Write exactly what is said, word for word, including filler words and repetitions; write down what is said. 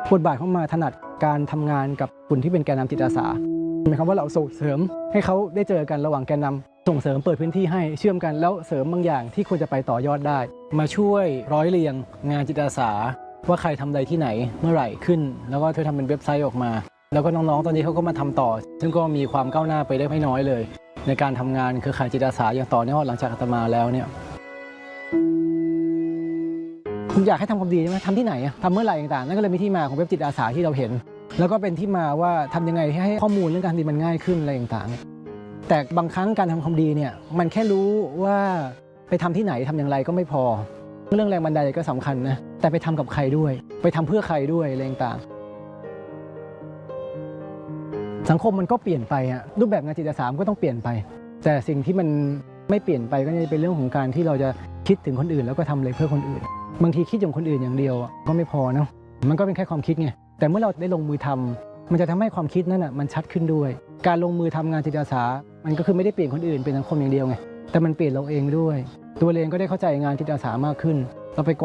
บทบาทเข้ามาถนัดการทำงานกับกลุ่มที่เป็นแกนนำจิตอาสาหมายความว่าเราส่งเสริมให้เขาได้เจอกันระหว่างแกนนำส่งเสริมเปิดพื้นที่ให้เชื่อมกันแล้วเสริมบางอย่างที่ควรจะไปต่อยอดได้มาช่วยร้อยเรียงงานจิตอาสาว่าใครทำอะไรที่ไหนเมื่อไหร่ขึ้นแล้วก็เธอทำเป็นเว็บไซต์ออกมาแล้วก็น้องๆตอนนี้เขาก็มาทำต่อซึ่งก็มีความก้าวหน้าไปได้ไม่น้อยเลยในการทำงานเครือข่ายจิตอาสาอย่างต่อเนื่องหลังจากอาตมาแล้วเนี่ยคุณอยากให้ทำความดีใช่ไหมทำที่ไหนทำเมื่อไหร่ต่างๆนั่นก็เลยมีที่มาของเว็บจิตอาสาที่เราเห็นแล้วก็เป็นที่มาว่าทำยังไงให้ข้อมูลเรื่องการดีมันง่ายขึ้นอะไรต่างๆแต่บางครั้งการทำความดีเนี่ยมันแค่รู้ว่าไปทำที่ไหนทำอย่างไรก็ไม่พอเรื่องแรงบันดาลใจก็สำคัญนะแต่ไปทำกับใครด้วยไปทำเพื่อใครด้วยอะไรต่างๆสังคมมันก็เปลี่ยนไปอะรูปแบบงานจิตอาสาก็ต้องเปลี่ยนไปแต่สิ่งที่มันไม่เปลี่ยนไปก็จะเป็นเรื่องของการที่เราจะคิดถึงคนอื่นแล้วก็ทำอะไรเพื่อคนอื่นบางทีคิดอย่างคนอื่นอย่างเดียวก็ไม่พอเนาะมันก็เป็นแค่ความคิดไงแต่เมื่อเราได้ลงมือทำมันจะทำให้ความคิดนั้นอ่ะมันชัดขึ้นด้วยการลงมือทำงานจิตอาสามันก็คือไม่ได้เปลี่ยนคนอื่นเป็นสังคมอย่างเดียวไงแต่มันเปลี่ยนเราเองด้วยตัวเองก็ได้เข้าใจงานจิตอาสามากขึ้นเราไป